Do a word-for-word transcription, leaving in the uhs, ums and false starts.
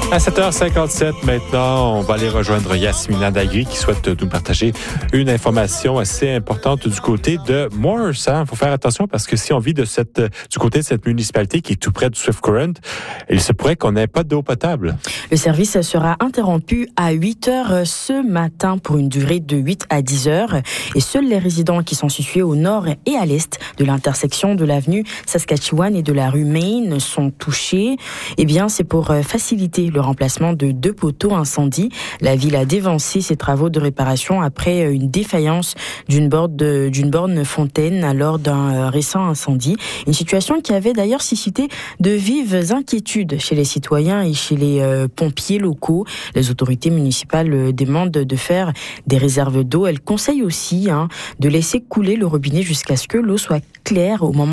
À sept heures cinquante-sept maintenant, on va aller rejoindre Yasmina Dagri qui souhaite nous partager une information assez importante du côté de Morse. Il hein. faut faire attention parce que si on vit de cette, du côté de cette municipalité qui est tout près du Swift Current, il se pourrait qu'on n'ait pas d'eau potable. Le service sera interrompu à huit heures ce matin pour une durée de huit à dix heures et seuls les résidents qui sont situés au nord et à l'est de l'intersection de l'avenue Saskatchewan et de la rue Main sont touchés. Eh bien, c'est pour faciliter le remplacement de deux poteaux incendie. La ville a dévancé ses travaux de réparation après une défaillance d'une borne, de, d'une borne fontaine lors d'un récent incendie. Une situation qui avait d'ailleurs suscité de vives inquiétudes chez les citoyens et chez les euh, pompiers locaux. Les autorités municipales demandent de faire des réserves d'eau. Elles conseillent aussi hein, de laisser couler le robinet jusqu'à ce que l'eau soit claire au moment